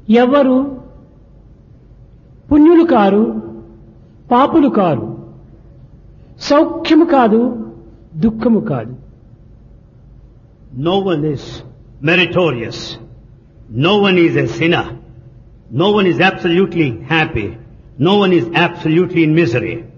ఎవరు పుణ్యులు కారు, పాపులు కారు, సౌఖ్యము కాదు, దుఃఖము కాదు. No one is meritorious. No one is a sinner. No one is absolutely happy. No one is absolutely in misery.